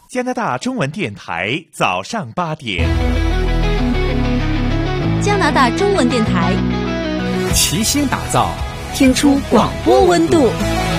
加拿大中文电台早上8点。 加拿大中文电台齐心打造， 听出广播温度。